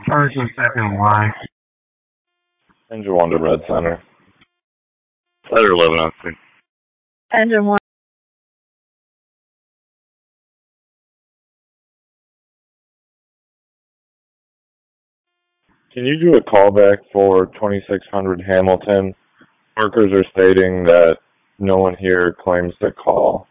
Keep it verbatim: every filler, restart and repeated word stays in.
First and second Y. Engine one to Red Center. Letter eleven on scene. Engine one. Can you do a callback for twenty-six hundred Hamilton? Workers are stating that no one here claims to call.